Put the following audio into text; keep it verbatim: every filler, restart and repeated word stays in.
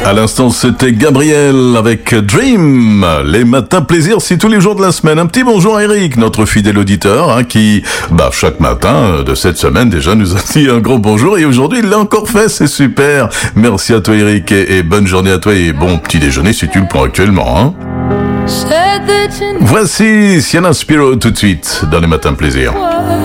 À l'instant, c'était Gabriel avec Dream. Les matins plaisir, c'est tous les jours de la semaine. Un petit bonjour à Eric, notre fidèle auditeur, hein, qui, bah, chaque matin de cette semaine déjà nous a dit un gros bonjour et aujourd'hui il l'a encore fait, c'est super. Merci à toi Eric et, et bonne journée à toi et bon petit déjeuner si tu le prends actuellement, hein. Voici Sienna Spiro tout de suite dans les matins plaisir.